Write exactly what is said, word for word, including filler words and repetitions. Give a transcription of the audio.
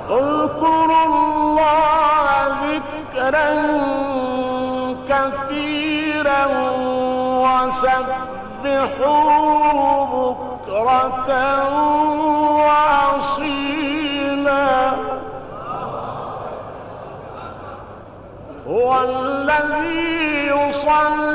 اذكروا الله ذكرا كثيرا وسبحوه بكرة وأصيلا هو الذي يصلي